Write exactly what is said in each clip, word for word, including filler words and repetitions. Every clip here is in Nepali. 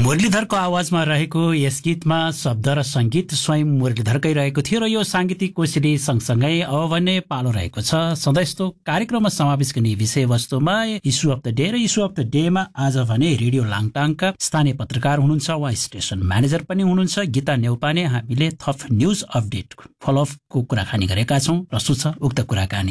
मुरलीधरको आवाजमा रहेको यस गीतमा शब्द र संगीत स्वयं मुरलीधरकै रहेको थियो र यो सांगीतिक कोसेली सँगसँगै अब भने पालो रहेको छ सधैँ यस्तो कार्यक्रममा समावेश गर्ने विषयवस्तुमा इस्यु अफ द डे र इस्यु अफ द डेमा आज भने रेडियो लाङटाङका स्थानीय पत्रकार हुनुहुन्छ, उहाँ स्टेसन म्यानेजर पनि हुनुहुन्छ गीता नेउपाने। हामीले थप न्युज अपडेट फलोअपको कुराकानी गरेका छौँ। प्रस्तुत छ उक्त कुराकानी।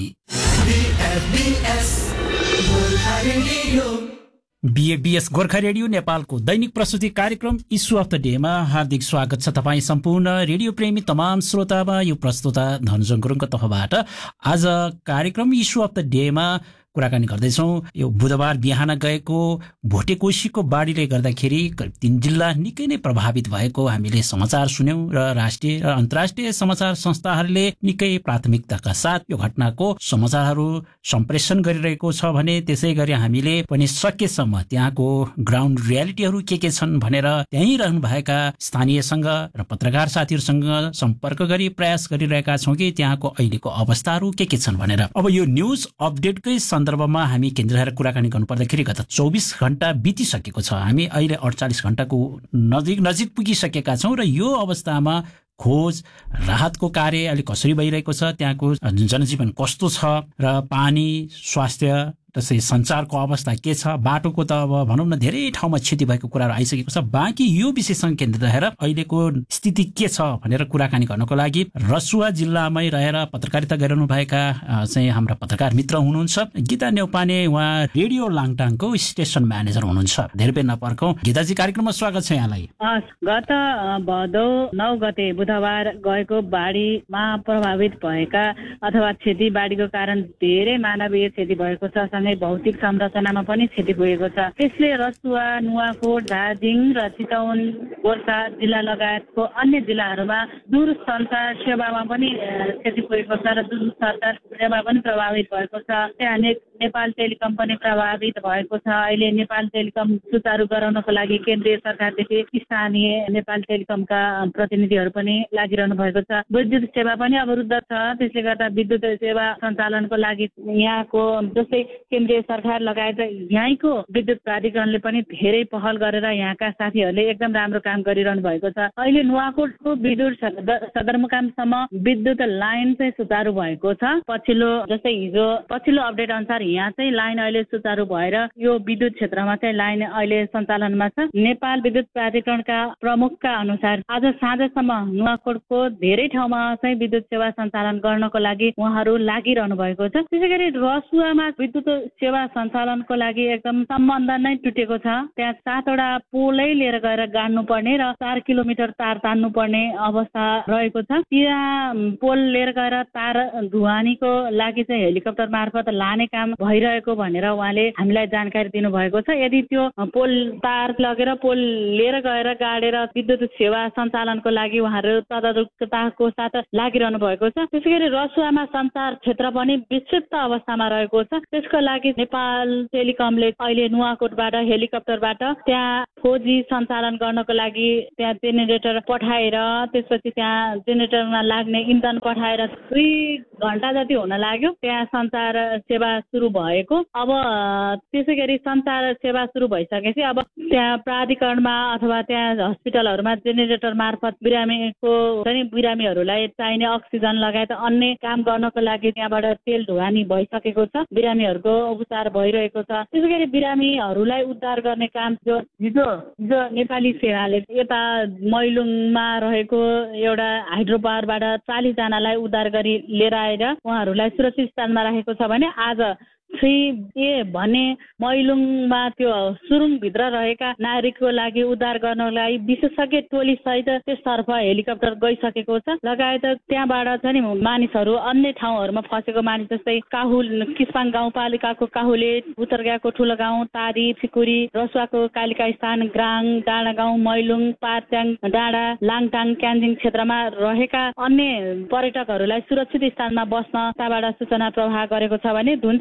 बीएबीएस गोर्खा रेडियो नेपालको दैनिक प्रस्तुति कार्यक्रम इस्यु अफ द डेमा हार्दिक स्वागत छ तपाईँ सम्पूर्ण रेडियो प्रेमी तमाम श्रोतामा। यो प्रस्तुता धनजङ गुरुङको तर्फबाट आज कार्यक्रम इस्यु अफ द डेमा कुराकानी गर्दैछौँ। यो बुधबार बिहान गएको भोटेकोसीको बाढीले गर्दाखेरि करिब तीन जिल्ला निकै नै प्रभावित भएको हामीले समाचार सुन्यौं र राष्ट्रिय र अन्तर्राष्ट्रिय समाचार संस्थाहरूले निकै प्राथमिकताका साथ यो घटनाको समाचारहरू सम्प्रेषण गरिरहेको छ भने त्यसै गरी हामीले पनि सकेसम्म त्यहाँको ग्राउन्ड रियालिटीहरू के के छन् भनेर त्यहीँ रहनुभएका स्थानीयसँग र पत्रकार साथीहरूसँग सम्पर्क गरी प्रयास गरिरहेका छौँ कि त्यहाँको अहिलेको अवस्थाहरू के के छन् भनेर। अब यो न्युज अपडेटकै सन्दर्भमा हामी केन्द्र कुराकानी गर्नुपर्दाखेरि गत चौबिस घण्टा बितिसकेको छ। हामी अहिले अडचालिस घण्टाको नजिक नजिक पुगिसकेका छौँ र यो अवस्थामा खोज राहतको कार्य अहिले कसरी भइरहेको छ, त्यहाँको जनजीवन कस्तो छ र पानी, स्वास्थ्य त्यसै सञ्चारको अवस्था के छ, बाटोको त अब भनौँ न धेरै ठाउँमा क्षति भएको कुराहरू आइसकेको छ। बाँकी यो विषयसँग केन्द्रित रहेर अहिलेको स्थिति के छ भनेर कुराकानी गर्नको लागि रसुवा जिल्लामै रहेर पत्रकारिता गरिरहनुभएका चाहिँ हाम्रा पत्रकार मित्र हुनुहुन्छ गीता नेउपाने। उहाँ रेडियो लाङटाङको स्टेसन म्यानेजर हुनुहुन्छ। धेरै बेर नपर्खौँ, गीताजी कार्यक्रममा स्वागत छ यहाँलाई। गत भदौ नौ गते बुधबार गएको बाढीमा प्रभावित भएका अथवा खेती बाढीको कारण धेरै मानवीय क्षति भएको छ, भौतिक संरचनामा पनि क्षति पुगेको छ। त्यसले रसुवा, नुवाकोट, धादिङ र चितवन, गोर्खा जिल्ला लगायतको अन्य जिल्लाहरूमा दूरसञ्चार सेवामा पनि क्षति पुगेको छ र दूरसञ्चार सेवा पनि प्रभावित भएको छ। त्यहाँ नेपाल टेलिकम पनि प्रभावित भएको छ। अहिले नेपाल टेलिकम सुचारू गराउनको लागि केन्द्रीय सरकारदेखि स्थानीय नेपाल टेलिकमका प्रतिनिधिहरू पनि लागिरहनु भएको छ। विद्युत सेवा पनि अवरुद्ध छ, त्यसले गर्दा विद्युत सेवा सञ्चालनको लागि यहाँको जस्तै केन्द्रीय सरकार लगायत यहीँको विद्युत प्राधिकरणले पनि धेरै पहल गरेर यहाँका साथीहरूले एकदम राम्रो काम गरिरहनु भएको छ। अहिले नुवाकोटको विद्युत सदरमुकामसम्म विद्युत लाइन चाहिँ सुचारू भएको छ। पछिल्लो जस्तै हिजो पछिल्लो अपडेट अनुसार यहाँ चाहिँ लाइन अहिले सुचारू भएर यो विद्युत क्षेत्रमा चाहिँ लाइन अहिले सञ्चालनमा छ। नेपाल विद्युत प्राधिकरणका प्रमुखका अनुसार आज साँझसम्म नुवाकोटको धेरै ठाउँमा चाहिँ विद्युत सेवा सञ्चालन गर्नको लागि उहाँहरू लागिरहनु भएको छ। त्यसै गरी रसुवामा विद्युत सेवा सञ्चालनको लागि एकदम सम्बन्ध नै टुटेको छ। त्यहाँ सातवटा पोलै लिएर गएर गाड्नुपर्ने र चार किलोमिटर तार तान्नु पर्ने अवस्था रहेको छ। त्यहाँ पोल लिएर गएर तार ढुवानीको लागि चाहिँ हेलिकप्टर मार्फत लाने काम भइरहेको भनेर उहाँले हामीलाई जानकारी दिनुभएको छ। यदि त्यो पोल तार लगेर पोल लिएर गएर गाडेर विद्युत सेवा सञ्चालनको लागि उहाँहरू तदारुकताको साथ लागिरहनु भएको छ। त्यसै गरी रसुवामा सञ्चार क्षेत्र पनि विक्षिप्त अवस्थामा रहेको छ। त्यसको लागि नेपाल टेलिकमले अहिले नुवाकोटबाट हेलिकप्टरबाट त्यहाँ खोजी सञ्चालन गर्नको लागि त्यहाँ जेनेरेटर पठाएर त्यसपछि त्यहाँ जेनेरेटरमा लाग्ने इन्धन पठाएर दुई घण्टा जति हुन लाग्यो त्यहाँ सञ्चार सेवा सुरु भएको। अब त्यसै गरी सञ्चार सेवा सुरु भइसकेपछि अब त्यहाँ प्राधिकरणमा अथवा त्यहाँ हस्पिटलहरूमा जेनेरेटर मार्फत बिरामीको पनि बिरामीहरूलाई चाहिने अक्सिजन लगायत अन्य काम गर्नको लागि त्यहाँबाट तेल ढुवानी भइसकेको छ। बिरामीहरूको उपचार भइरहेको छ। त्यसै गरी बिरामीहरूलाई उद्धार गर्ने काम जो हिजो हिजो नेपाली सेनाले यता मैलुङमा रहेको एउटा हाइड्रो पावरबाट चालिस जनालाई उद्धार गरी लिएर आएर उहाँहरूलाई सुरक्षित स्थानमा राखेको छ भने आज थ्री ए भने मैलुङमा त्यो सुरुङभित्र रहेका नागरिकको लागि उद्धार गर्नको लागि विशेषज्ञ टोली सहित त्यसतर्फ हेलिकप्टर गइसकेको छ। लगायत त्यहाँबाट चाहिँ मानिसहरू अन्य ठाउँहरूमा फँसेको मानिस जस्तै काहुल किस्पाङ गाउँपालिकाको काहुले, उत्तरगाको ठुलो गाउँ, तारी, फिकुरी, रसुवाको कालिका स्थान, ग्राङ, डाँडा गाउँ, मैलुङ, पार्च्याङ, डाँडा, लाङटाङ, क्यान्जिङ क्षेत्रमा रहेका अन्य पर्यटकहरूलाई सुरक्षित स्थानमा बस्न त्यहाँबाट सूचना प्रवाह गरेको छ भने धुन्चे लगायत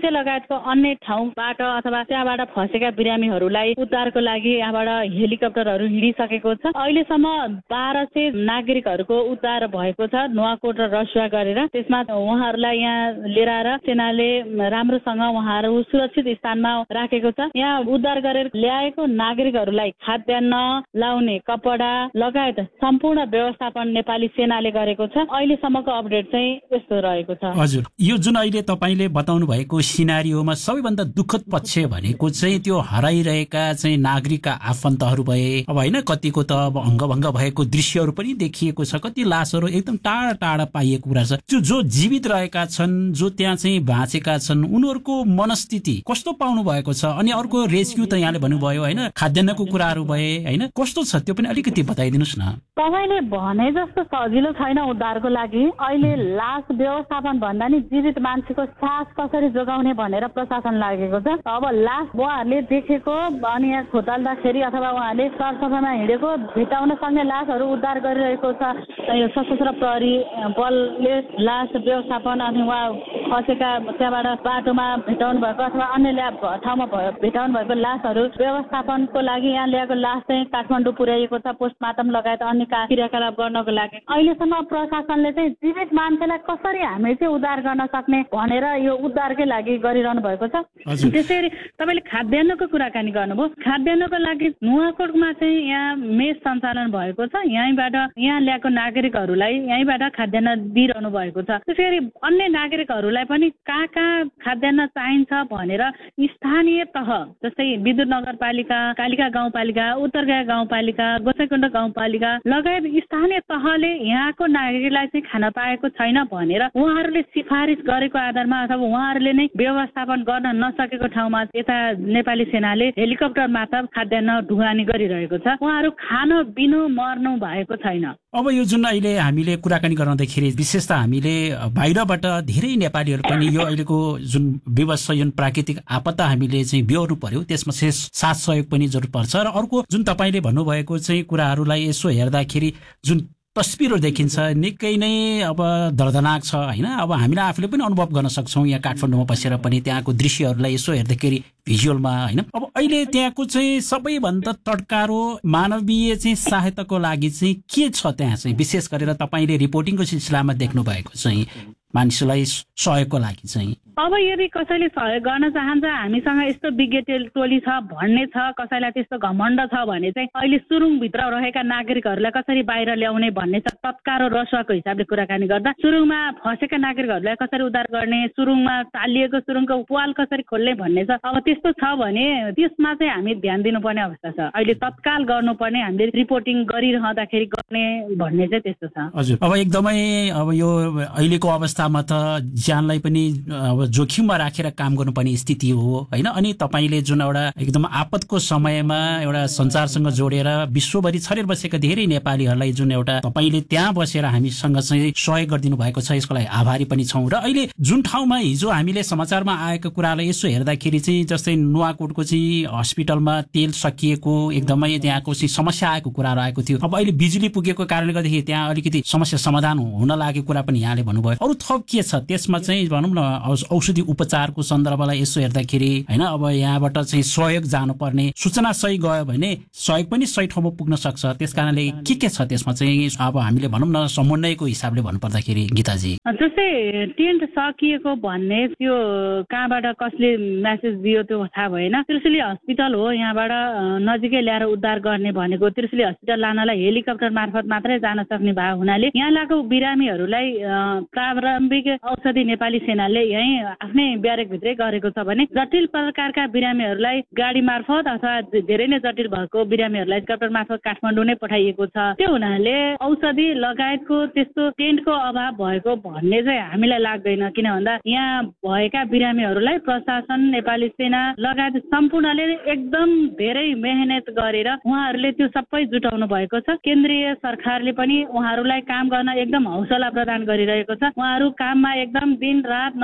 देशको अन्य ठाउँबाट अथवा त्यहाँबाट फँसेका बिरामीहरूलाई उद्धारको लागि यहाँबाट हेलिकप्टरहरू हिँडिसकेको छ। अहिलेसम्म बाह्र सय नागरिकहरूको उद्धार भएको छ नुवाकोट र रसुवा गरेर। त्यसमा उहाँहरूलाई यहाँ लिएर आएर सेनाले राम्रोसँग उहाँहरू सुरक्षित स्थानमा राखेको छ। यहाँ उद्धार गरेर ल्याएको नागरिकहरूलाई खाद्यान्न, लाउने कपडा लगायत सम्पूर्ण व्यवस्थापन नेपाली सेनाले गरेको छ। अहिलेसम्मको अपडेट चाहिँ यस्तो रहेको छ। हजुर, यो जुन अहिले तपाईँले बताउनु भएको सिनारियोमा सबैभन्दा दुःखद पक्ष भनेको चाहिँ त्यो हराइरहेका चाहिँ नागरिकका आफन्तहरू भए, अब होइन कतिको त अब अङ्गभङ्ग भएको दृश्यहरू पनि देखिएको छ, कति लासहरू एकदम टाढा टाढा पाइएको कुरा छ। त्यो जो जीवित रहेका छन्, जो त्यहाँ चाहिँ बाँचेका छन्, उनीहरूको मनस्थिति कस्तो पाउनु भएको छ? अनि अर्को रेस्क्यू त यहाँले भन्नुभयो होइन, खाद्यान्नको कुराहरू भए होइन, कस्तो छ त्यो पनि अलिकति बताइदिनुहोस् न। तपाईँले भने जस्तो सजिलो छैन उद्धारको लागि। अहिले लास व्यवस्थापन भन्दा नि जीवित मान्छेको सास कसरी जोगाउने भनेर प्रशासन लागेको छ। अब लास उहाँहरूले देखेको अनि यहाँ खोताल्दाखेरि अथवा उहाँले सरसफाइमा हिँडेको भेटाउन सक्ने लासहरू उद्धार गरिरहेको छ। यो सशस्त्र प्रहरी बलले लास व्यवस्थापन अनि उहाँ फँसेका त्यहाँबाट बाटोमा भेटाउनु भएको अथवा अन्य ठाउँमा भेटाउनु भएको लासहरू व्यवस्थापनको लागि यहाँ ल्याएको लास चाहिँ काठमाडौँ पुर्याइएको छ पोस्टमार्टम लगायत अन्य क्रियाकलाप गर्नको लागि। अहिलेसम्म प्रशासनले चाहिँ जीवित मान्छेलाई कसरी हामी चाहिँ उद्धार गर्न सक्ने भनेर यो उद्धारकै लागि गरिरहनु भएको छ। त्यसरी तपाईँले खाद्यान्नको कुराकानी गर्नुभयो। खाद्यान्नको लागि नुवाकोटमा चाहिँ यहाँ मेस सञ्चालन भएको छ। यहीँबाट यहाँ ल्याएको नागरिकहरूलाई यहीँबाट खाद्यान्न दिइरहनु भएको छ। त्यसरी अन्य नागरिकहरूलाई पनि कहाँ कहाँ खाद्यान्न चाहिन्छ भनेर स्थानीय तह जस्तै विद्युत नगरपालिका, कालिका गाउँपालिका, उत्तरगाँ गाउँपालिका, गोसाइकुण्ड गाउँपालिका लगायत स्थानीय तहले यहाँको नागरिकलाई चाहिँ खान पाएको छैन भनेर उहाँहरूले सिफारिस गरेको आधारमा अथवा उहाँहरूले नै व्यवस्थापन गर्न नसकेको ठाउँमा यता नेपाली सेनाले हेलिकप्टर मार्फत खाद्यान्न ढुवानी गरिरहेको छ। उहाँहरू खान बिनु मर्नु भएको छैन। अब यो जुन अहिले हामीले कुराकानी गर्दाखेरि विशेष त हामीले बाहिरबाट धेरै नेपालीहरू पनि यो अहिलेको जुन विवश जुन प्राकृतिक आपदा हामीले चाहिँ बेहोर्नु पर्यो त्यसमा साथ सहयोग पनि जरुरत पर्छ। र अर्को जुन तपाईँले भन्नुभएको चाहिँ कुराहरूलाई यसो हेर्दाखेरि जुन तस्बिरहरू देखिन्छ निकै नै अब दर्दनाक छ होइन। अब हामीले आफूले पनि अनुभव गर्न सक्छौँ यहाँ काठमाडौँमा बसेर पनि त्यहाँको दृश्यहरूलाई यसो हेर्दाखेरि भिजुअलमा होइन। अब अहिले त्यहाँको चाहिँ सबैभन्दा तड्कारो मानवीय चाहिँ सहायताको लागि चाहिँ के छ त्यहाँ चाहिँ विशेष गरेर तपाईँले रिपोर्टिङको सिलसिलामा देख्नु भएको चाहिँ मानिसलाई सहयोगको लागि चाहिँ? अब यदि कसैले सहयोग गर्न चाहन्छ हामीसँग यस्तो विज्ञ टोली छ भन्ने छ, कसैलाई त्यस्तो घमण्ड छ भने चाहिँ अहिले सुरुङभित्र रहेका नागरिकहरूलाई कसरी बाहिर ल्याउने भन्ने छ। तत्काल रसुवाको हिसाबले कुराकानी गर्दा सुरुङमा फँसेका नागरिकहरूलाई कसरी उद्धार गर्ने, सुरुङमा टालिएको सुरुङको पाल कसरी खोल्ने भन्ने छ। अब त्यस्तो छ भने त्यसमा चाहिँ हामी ध्यान दिनुपर्ने अवस्था छ। अहिले तत्काल गर्नुपर्ने हामीले रिपोर्टिङ गरिरहँदाखेरि गर्ने भन्ने चाहिँ त्यस्तो छ। हजुर, अब एकदमै अब यो अहिलेको अवस्थामा त ज्यानलाई पनि अब जोखिममा राखेर काम गर्नुपर्ने स्थिति हो होइन। अनि तपाईँले जुन एउटा एकदम आपतको समयमा एउटा सञ्चारसँग जोडेर विश्वभरि छरेर बसेका धेरै नेपालीहरूलाई जुन एउटा तपाईँले त्यहाँ बसेर हामीसँग चाहिँ सहयोग गरिदिनु भएको छ यसको लागि आभारी पनि छौँ। र अहिले जुन ठाउँमा हिजो हामीले समाचारमा आएको कुरालाई यसो हेर्दाखेरि चाहिँ जस्तै नुवाकोटको चाहिँ हस्पिटलमा तेल सकिएको एकदमै त्यहाँको चाहिँ समस्या आएको कुराहरू आएको थियो। अब अहिले बिजुली पुगेको कारणले गर्दाखेरि त्यहाँ अलिकति समस्या समाधान हुन लागेको कुरा पनि यहाँले भन्नुभयो। अरू थप के छ त्यसमा चाहिँ भनौँ न औषधि उपचारको सन्दर्भलाई यसो हेर्दाखेरि होइन अब यहाँबाट चाहिँ सहयोग जानुपर्ने सूचना सही गयो भने सहयोग पनि सही ठाउँमा पुग्न सक्छ। त्यस कारणले के के छ त्यसमा चाहिँ अब हामीले भनौँ न समन्वयको हिसाबले भन्नुपर्दाखेरि गीताजी? जस्तै टेन्ट सकिएको भन्ने त्यो कहाँबाट कसले मेसेज दियो त्यो थाहा भएन। त्रिशुली हस्पिटल हो यहाँबाट नजिकै ल्याएर उद्धार गर्ने भनेको। त्रिशुली हस्पिटल लानलाई हेलिकप्टर मार्फत मात्रै जान सक्ने भएको हुनाले यहाँ लागेको बिरामीहरूलाई प्रारम्भिक औषधि नेपाली सेनाले यहीँ आफ्नै ब्यारेकभित्रै गरेको छ भने जटिल प्रकारका बिरामीहरूलाई गाडी मार्फत अथवा धेरै नै जटिल भएको बिरामीहरूलाई हेलिकप्टर मार्फत काठमाडौँ नै पठाइएको छ। त्यो हुनाले औषधि लगायतको त्यस्तो टेन्टको अभाव भएको भन्ने चाहिँ हामीलाई लाग्दैन। किन भन्दा यहाँ भएका बिरामीहरूलाई प्रशासन, नेपाली सेना लगायत सम्पूर्णले एकदम धेरै मेहनत गरेर उहाँहरूले त्यो सबै जुटाउनु भएको छ। केन्द्रीय सरकारले पनि उहाँहरूलाई काम गर्न एकदम हौसला प्रदान गरिरहेको छ। उहाँहरू काममा एकदम दिन रात नभनिकन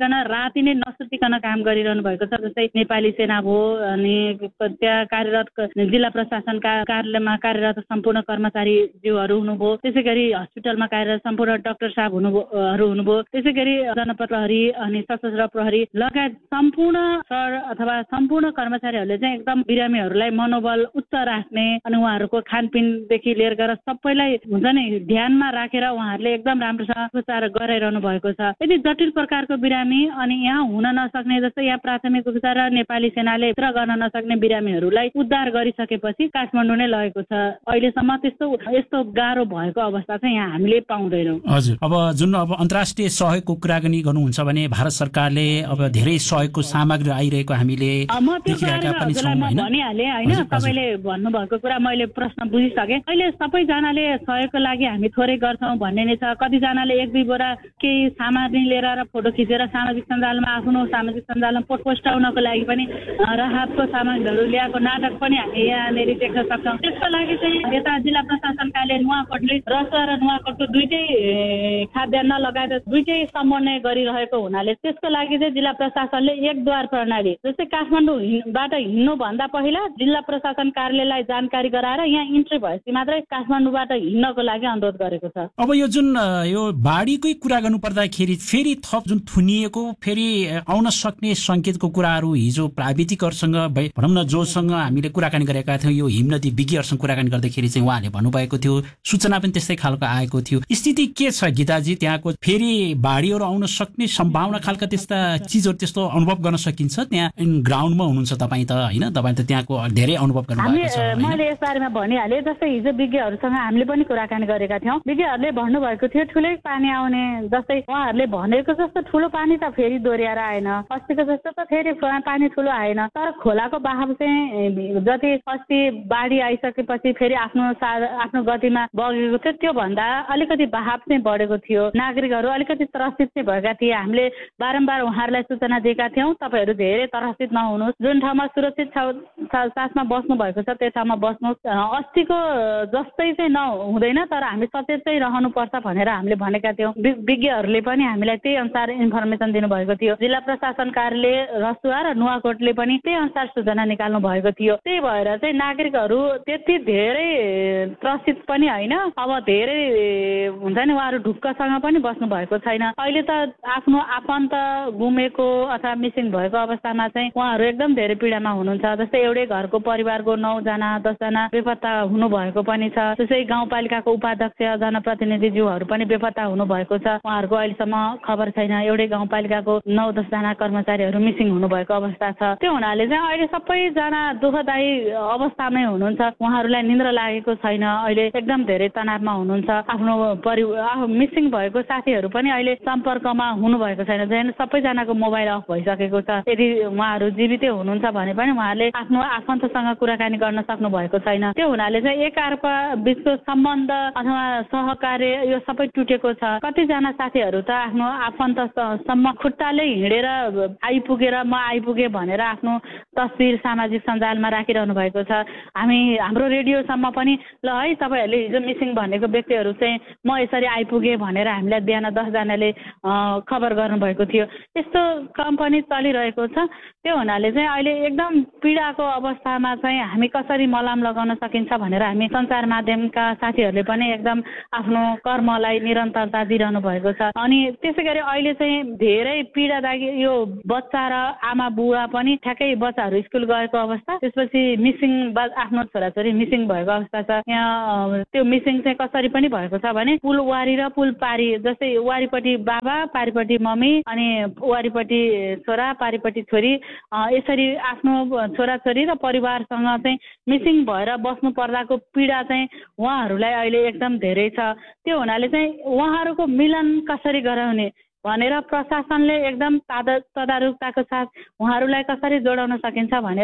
नसुतिकन राति नै नसुतिकन काम गरिरहनु भएको छ। जस्तै नेपाली सेना भयो, अनि त्यहाँ कार्यरत जिल्ला प्रशासन कार्यालयमा कार्यरत सम्पूर्ण कर्मचारीज्यूहरू हुनुभयो, त्यसै गरी हस्पिटलमा कार्यरत सम्पूर्ण डाक्टर साहब हुनुभयो हुनुभयो त्यसै गरी जनपद प्रहरी अनि सशस्त्र प्रहरी लगायत सम्पूर्ण सर अथवा सम्पूर्ण कर्मचारीहरूले चाहिँ एकदम बिरामीहरूलाई मनोबल उच्च राख्ने अनि उहाँहरूको खानपिनदेखि लिएर गएर सबैलाई हुन्छ नि ध्यानमा राखेर उहाँहरूले एकदम राम्रोसँग उपचार गराइरहनु भएको छ। यदि जटिल प्रकारको बिरामी अनि यहाँ हुन नसक्ने जस्तै यहाँ प्राथमिक उपचार र नेपाली सेनाले भित्र गर्न नसक्ने बिरामीहरूलाई उद्धार गरिसकेपछि काठमाडौँ नै लगेको छ। अहिलेसम्म त्यस्तो यस्तो गाह्रो भएको अवस्था चाहिँ यहाँ हामीले पाउँदैनौँ। हजुर, अब जुन अब अन्तर्राष्ट्रिय सहयोगको कुराकानी गर्नुहुन्छ भने भारत सरकारले अब धेरै सहयोगको सामग्री आइरहेको हामीले देखिरहेका पनि छौँ हैन? भनिहालेँ हैन, तपाईँले भन्नुभएको कुरा मैले प्रश्न बुझिसकेँ। अहिले सबैजनाले सहयोगको लागि हामी थोरै गर्छौँ भन्ने नै छ। कतिजनाले एक दुई बोरा केही सामग्री लिएर र फोटो खिचेर सामाजिक सञ्जालमा आफ्नो सामाजिक सञ्जालमा पोस्टाउनको लागि पनि राहतको सामग्रीहरू ल्याएको नाटक पनि हामी यहाँनिर देख्न सक्छौँ। त्यसको लागि चाहिँ यता जिल्ला प्रशासन कार्यालय नुवाकोटले रसुवा र नुवाकोटको दुईटै खाद्यान्न लगायत दुईटै समन्वय गरिरहेको हुनाले त्यसको लागि चाहिँ जिल्ला प्रशासनले एकद्वार प्रणाली जस्तै काठमाडौँबाट हिँड्नुभन्दा पहिला जिल्ला प्रशासन कार्यालयलाई जानकारी गराएर यहाँ इन्ट्री भएपछि मात्रै काठमाडौँबाट हिँड्नको लागि अनुरोध गरेको छ। अब यो जुन यो बाढीकै कुरा गर्नु पर्दाखेरि फेरि थप जुन थुनिएको फेरि आउन सक्ने संकेतको कुराहरू हिजो प्राविधिकहरूसँग भनौँ न जोसँग हामीले कुराकानी गरेका थियौँ, यो हिमनदी विज्ञहरूसँग कुराकानी गर्दाखेरि चाहिँ उहाँले भन्नुभएको थियो, सूचना पनि त्यस्तै खालको आएको थियो। स्थिति के छ गीताजी, त्यहाँको फेरि बाढीहरू आउन सक्ने सम्भावना खालका त्यस्ता चिजहरू त्यस्तो अनुभव गर्न सकिन्छ? त्यहाँ ग्राउन्डमा हुनुहुन्छ तपाईँ त होइन, तपाईँ त त्यहाँको धेरै अनुभव गर्नुभएको छ। मैले यस बारेमा भनिहालेँ, जस्तै हिजो विज्ञहरूसँग हामीले पनि कुराकानी गरेका थियौँ। विज्ञहरूले भन्नुभएको थियो ठुलै पानी आउने, जस्तै उहाँहरूले भनेको जस्तो ठुलो पानी त फेरि दोहोऱ्याएर आएन, अस्तिको जस्तो त फेरि पानी ठुलो आएन, तर खोलाको बहाव चाहिँ जति अस्ति बाढी आइसकेपछि फेरि आफ्नो आफ्नो गतिमा बगेको थियो त्योभन्दा अलिकति बहाव चाहिँ बढेको थियो। नागरिकहरू अलिकति त्रसित चाहिँ भएका थिए। हामीले बारम्बार उहाँहरूलाई सूचना दिएका थियौँ, तपाईँहरू धेरै त्रसित नहुनुहोस्, जुन ठाउँमा सुरक्षित साथमा बस्नु भएको छ त्यो ठाउँमा बस्नुहोस्, अस्तिको जस्तै चाहिँ नहुँदैन तर हामी सचेत चाहिँ रहनुपर्छ भनेर हामीले भनेका थियौँ। विज्ञहरूले पनि हामीलाई त्यही अनुसार इन्फर्मेसन दिनुभएको थियो। जिल्ला प्रशासन कार्यालय रसुवा र नुवाकोटले पनि त्यही अनुसार सूचना निकाल्नु भएको थियो। त्यही भएर चाहिँ नागरिकहरू त्यति धेरै त्रसित पनि होइन, अब धेरै हुन्छ नि उहाँहरू ढुक्कसँग पनि बस्नु भएको छैन। अहिले त आफ्नो आफन्त गुमेको अथवा मिसिङ भएको अवस्थामा चाहिँ उहाँहरू एकदम धेरै पीडामा हुनुहुन्छ। जस्तै एउटै घरको परिवारको नौजना दसजना बेपत्ता हुनुभएको पनि छ। त्यसै गाउँपालिकाको उपाध्यक्ष जनप्रतिनिधिज्यूहरू पनि बेपत्ता हुनुभएको छ, उहाँहरूको अहिलेसम्म खबर छैन। एउटै गाउँपालिकाको नौ दसजना कर्मचारीहरू मिसिङ हुनुभएको अवस्था छ। त्यो हुनाले चाहिँ अहिले सबैजना दुःखदायी अवस्थामै हुनुहुन्छ। उहाँहरूलाई निन्द्रा लागेको छैन, अहिले एकदम धेरै तनावमा हुनुहुन्छ। आफ्नो परिवार मिसिङ भएको साथीहरू पनि अहिले सम्पर्कमा हुनुभएको छैन, जन सबैजनाको मोबाइल अफ भइसकेको छ। यदि उहाँहरू जीवितै हुनुहुन्छ भने पनि उहाँहरूले आफ्नो आफन्तसँग कुराकानी गर्न सक्नु भएको छैन। त्यो हुनाले चाहिँ एकअर्का बिचको सम्बन्ध अथवा सहकार्य यो सबै टुटेको छ। कतिजना साथीहरू त आफ्नो आफन्तसम्म खुट्टाले हिँडेर आइपुगेर म आइपुगे भनेर आफ्नो तस्बिर सामाजिक सञ्जालमा राखिरहनु भएको छ। हामी हाम्रो रेडियोसम्म पनि ल है तपाईँहरूले हिजो मिसिङ भनेको व्यक्तिहरू चाहिँ म यसरी आइपुगेँ भनेर हामीलाई बिहान दसजनाले खबर गर्नुभएको थियो। यस्तो क्रम पनि चलिरहेको छ। त्यो हुनाले चाहिँ अहिले एकदम पीडाको अवस्थामा चाहिँ हामी कसरी मलाम लगाउन सकिन्छ भनेर हामी सञ्चार माध्यमका साथीहरूले पनि एकदम आफ्नो कर्मलाई निरन्तरता दिइरहनु भएको छ। अनि त्यसै गरी अहिले चाहिँ धेरै पीडादायी यो बच्चा र आमा बुवा पनि ठ्याक्कै बच्चाहरू स्कुल गएको अवस्था, त्यसपछि मिसिङ आफ्नो छोराछोरी मिसिङ भएको अवस्था छ। यहाँ त्यो मिसिङ चाहिँ कसरी पनि भएको छ भने पुल वारी र पुल पारी, जस्तै वारीपट्टि बाबा पारीपट्टि मम्मी अनि वारीपट्टि छोरा पारीपट्टि छोरी, यसरी आफ्नो छोराछोरी र परिवारसँग चाहिँ मिसिङ भएर बस्नु पर्दाको पीडा चाहिँ उहाँहरूलाई अहिले एकदम धेरै छ। त्यो हुनाले चाहिँ उहाँहरूको मिलन कसरी गराउने भनेर प्रशासनले एकदम तदारुकताको साथ उहाँहरूलाई कसरी जोडाउन सकिन्छ भनेर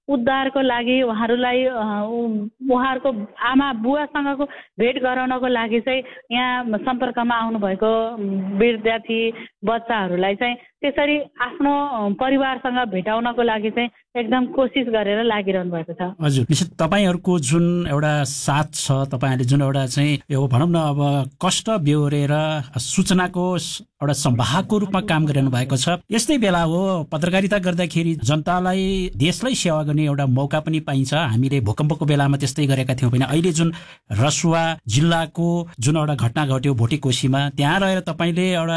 उद्धारको लागि उहाँहरूलाई उहाँहरूको आमा बुवासँगको भेट गराउनको लागि चाहिँ यहाँ सम्पर्कमा आउनुभएको विद्यार्थी बच्चाहरूलाई चाहिँ त्यसरी आफ्नो परिवारसँग भेटाउनको लागि चाहिँ एकदम कोसिस गरेर लागिरहनु भएको छ। हजुर, निश्चित तपाईँहरूको जुन एउटा साथ छ, तपाईँहरूले जुन एउटा चाहिँ यो भनौँ न अब कष्ट बेहोरेर सूचनाको एउटा संवाहकको रूपमा काम गरिरहनु भएको छ। यस्तै बेला हो पत्रकारिता गर्दाखेरि जनतालाई देशलाई सेवा गर्ने एउटा मौका पनि पाइन्छ। हामीले भूकम्पको बेलामा त्यस्तै गरेका थियौँ भने अहिले जुन रसुवा जिल्लाको जुन एउटा घटना घट्यो भोटेकोसीमा, त्यहाँ रहेर तपाईँले एउटा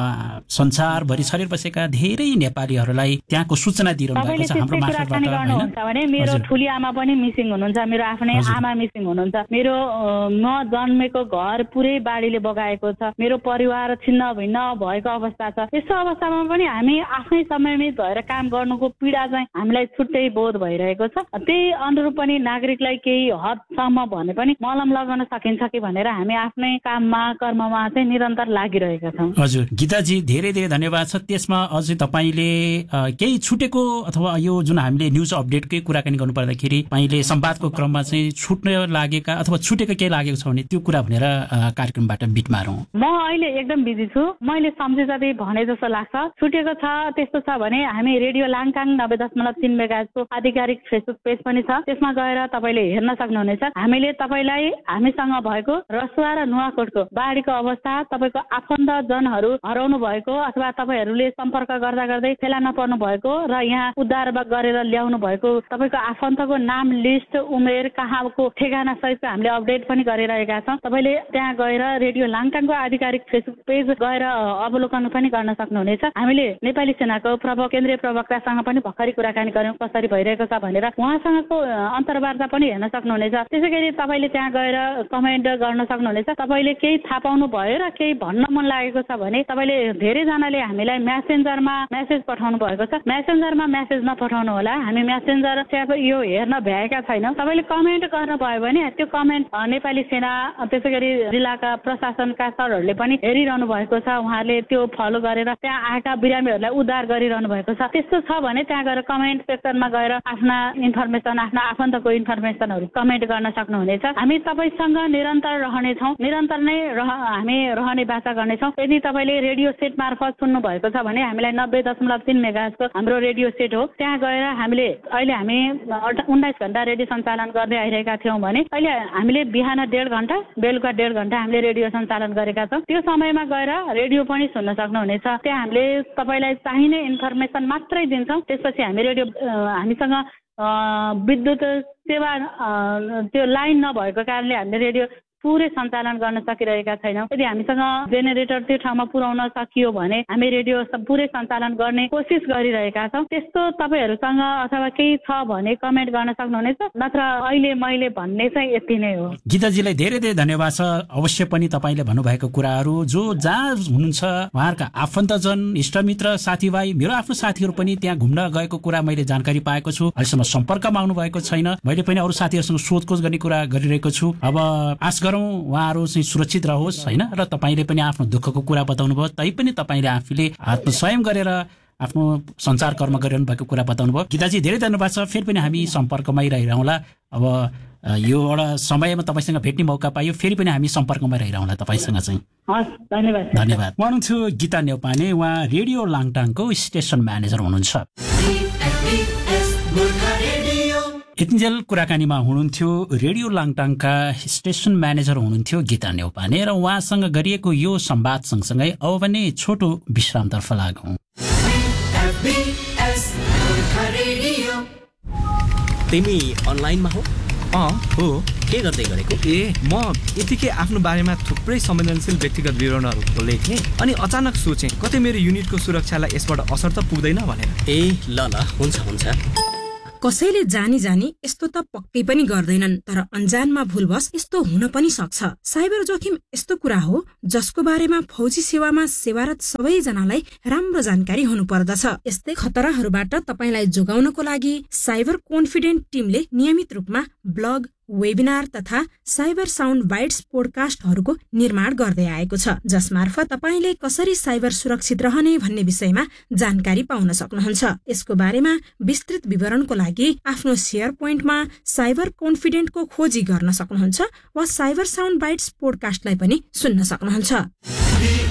संसारभरि छरेर बसेका धेरै नेपालीहरूलाई त्यहाँको सूचना दिइरहनु भएको छ हाम्रो कुराकानी गर्नुहुन्छ भने मेरो ठुली आमा पनि मिसिङ हुनुहुन्छ, मेरो आफ्नै आमा मिसिङ हुनुहुन्छ, मेरो म जन्मेको घर पुरै बाढीले बगाएको छ, मेरो परिवार छिन्न भिन्न भएको अवस्था छ। यस्तो अवस्थामा पनि हामी आफ्नै समयमित भएर काम गर्नुको पीडा चाहिँ हामीलाई छुट्टै बोध भइरहेको छ। त्यही अनुरूप पनि नागरिकलाई केही हदसम्म भने पनि मलम लगाउन सकिन्छ कि भनेर हामी आफ्नै काममा कर्ममा चाहिँ निरन्तर लागिरहेका छौँ। हजुर गीताजी, धेरै धेरै धन्यवाद छ। त्यसमा अझै तपाईँले केही छुटेको अथवा यो जुन हामीले न्युज अपडेटकै कुराकानी गर्नु पर्दाखेरि तपाईँले संवादको क्रममा चाहिँ छुट्न लागेका अथवा छुटेको केही लागेको छ भने त्यो कुरा भनेर कार्यक्रमबाट बिट मारौँ। म अहिले एकदम बिजी छु, मैले सम्झे जति भने जस्तो लाग्छ। छुटेको छ त्यस्तो छ भने हामी रेडियो लाङटाङ नब्बे दशमलव तीन मेगाहर्जको आधिकारिक फेसबुक पेज पनि छ, त्यसमा गएर तपाईँले हेर्न सक्नुहुनेछ। हामीले तपाईँलाई हामीसँग भएको रसुवा र नुवाकोटको बाढीको अवस्था, तपाईँको आफन्तजनहरू हराउनु भएको अथवा तपाईँहरूले सम्पर्क गर्दा गर्दै फेला नपर्नु भएको र यहाँ उद्धार गरेर ल्याउनु भएको तपाईँको आफन्तको नाम लिस्ट, उमेर, कहाँको ठेगाना सहितको हामीले अपडेट पनि गरिरहेका छौँ। तपाईँले त्यहाँ गएर रेडियो लाङटाङको आधिकारिक फेसबुक पेज गएर अवलोकन पनि गर्न सक्नुहुनेछ। हामीले नेपाली सेनाको प्रवक्ता केन्द्रीय प्रवक्तासँग पनि भर्खरै कुराकानी गऱ्यौँ कसरी भइरहेको छ भनेर, उहाँसँगको अन्तर्वार्ता पनि हेर्न सक्नुहुनेछ। त्यसै गरी तपाईँले त्यहाँ गएर कमेन्ट गर्न सक्नुहुनेछ। तपाईँले केही थाहा पाउनु भयो र केही भन्न मन लागेको छ भने तपाईँले धेरैजनाले हामीलाई म्यासेन्जरमा मेसेज पठाउनु भएको छ, म्यासेन्जरमा मेसेज नपठाउनु होला, हामी म्यासेन्जर यो हेर्न भ्याएका छैनौँ। तपाईँले कमेन्ट गर्नुभयो भने त्यो कमेन्ट नेपाली सेना त्यसै गरी जिल्लाका प्रशासनका सरहरूले पनि हेरिरहनु भएको छ, उहाँहरूले त्यो फलो गरेर त्यहाँ आएका बिरामीहरूलाई उद्धार गरिरहनु भएको छ। त्यस्तो छ भने त्यहाँ गएर कमेन्ट सेक्सनमा गएर आफ्ना इन्फर्मेसन, आफ्ना आफन्तको इन्फर्मेसनहरू कमेन्ट गर्न सक्नुहुनेछ। हामी तपाईँसँग निरन्तर रहनेछौँ, निरन्तर नै रह हामी रहने बाचा गर्नेछौँ। यदि तपाईँले रेडियो सेट मार्फत सुन्नु भएको छ भने हामीलाई नब्बे दशमलव तीन मेगाहर्जको हाम्रो रेडियो सेट हो, त्यहाँ गएर हामीले अहिले हामी उन्नाइस घण्टा रेडियो सञ्चालन गर्दै आइरहेका थियौँ भने अहिले हामीले बिहान डेढ घण्टा बेलुका डेढ घण्टा हामीले रेडियो सञ्चालन गरेका छौँ। त्यो समयमा गएर रेडियो पनि सुन्न सक्नुहुनेछ। त्यहाँ हामीले तपाईँलाई चाहिने इन्फर्मेसन मात्रै दिन्छौँ। त्यसपछि हामी रेडियो हामीसँग विद्युत सेवा त्यो लाइन नभएको कारणले हामीले रेडियो पुरै सञ्चालन गर्न सकिरहेका छैनौँ। यदि हामीसँग जेनेरेटर त्यो ठाउँमा पुर्याउन सकियो भने हामी रेडियो पुरै सञ्चालन गर्ने कोसिस गरिरहेका छौँ। त्यस्तो तपाईँहरूसँग अथवा केही छ भने कमेन्ट गर्न सक्नुहुनेछ, नत्र अहिले मैले भन्ने चाहिँ यति नै हो। गीताजीलाई धेरै धेरै धन्यवाद छ। अवश्य पनि तपाईँले भन्नुभएको कुराहरू जो जहाँ हुनुहुन्छ उहाँहरूका आफन्तजन, इष्टमित्र, साथीभाइ, मेरो आफ्नो साथीहरू पनि त्यहाँ घुम्न गएको कुरा मैले जानकारी पाएको छु। अहिलेसम्म सम्पर्कमा आउनु भएको छैन। मैले पनि अरू साथीहरूसँग सोधखोज गर्ने कुरा गरिरहेको छु। अब आश उहाँहरू चाहिँ सुरक्षित रहोस् होइन, र तपाईँले पनि आफ्नो दुःखको कुरा बताउनु भयो, तैपनि तपाईँले आफूले आत्मस्वयं गरेर आफ्नो सञ्चार कर्म गरिरहनु भएको कुरा बताउनु भयो। गीताजी धेरै धन्यवाद छ। फेरि पनि हामी सम्पर्कमै रहिरहँला। अब यो एउटा समयमा तपाईँसँग भेट्ने मौका पाइयो, फेरि पनि हामी सम्पर्कमा रहिरहँला तपाईँसँग चाहिँ। धन्यवाद धन्यवाद। उहाँ हुनुहुन्थ्यो गीता न्यौपाने, उहाँ रेडियो लाङटाङको स्टेसन म्यानेजर हुनुहुन्छ। यतिन्जेल कुराकानीमा हुनुहुन्थ्यो रेडियो लाङटाङका स्टेसन म्यानेजर हुनुहुन्थ्यो गीता न्यौपाने, र उहाँसँग गरिएको यो संवाद सँगसँगै अब भने छोटो विश्रामतर्फ लागौँ। तिमी अनलाइनमा हो? अँ हो। के गर्दै गरेको? ए म यतिकै आफ्नो बारेमा थुप्रै संवेदनशील व्यक्तिगत विवरणहरू खोल्दै थिएँ, अनि अचानक सोचेँ कतै मेरो युनिटको सुरक्षालाई यसबाट असर त पुग्दैन भनेर। ए ल ल हुन्छ हुन्छ। कसैले जानी जानी यस्तो त पक्कै पनि गर्दैनन्, तर अन्जानमा भुलवश यस्तो हुन पनि सक्छ। साइबर जोखिम यस्तो कुरा हो जसको बारेमा फौजी सेवामा सेवारत सबैजनालाई राम्रो जानकारी हुनु पर्दछ। यस्तै खतराहरूबाट तपाईलाई जोगाउनको लागि साइबर कन्फिडेन्ट टिमले नियमित रूपमा ब्लग, वेबिनार तथा साइबर साउन्ड बाइट्स पोडकास्टहरूको निर्माण गर्दै आएको छ, जसमार्फत तपाईले कसरी साइबर सुरक्षित रहने भन्ने विषयमा जानकारी पाउन सक्नुहुन्छ। यसको बारेमा विस्तृत विवरणको लागि आफ्नो शेयर पोइन्टमा साइबर कन्फिडेन्टको खोजी गर्न सक्नुहुन्छ वा साइबर साउन्ड बाइट्स पोडकास्टलाई पनि सुन्न सक्नुहुन्छ।